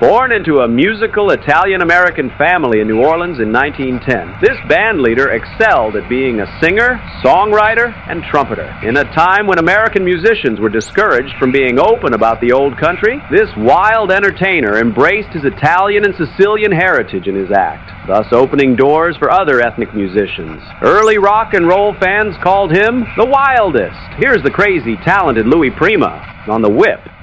Born into a musical Italian-American family in New Orleans in 1910, this bandleader excelled at being a singer, songwriter, and trumpeter. In a time when American musicians were discouraged from being open about the old country, this wild entertainer embraced his Italian and Sicilian heritage in his act, thus opening doors for other ethnic musicians. Early rock and roll fans called him the Wildest. Here's the crazy, talented Louis Prima on The Whip.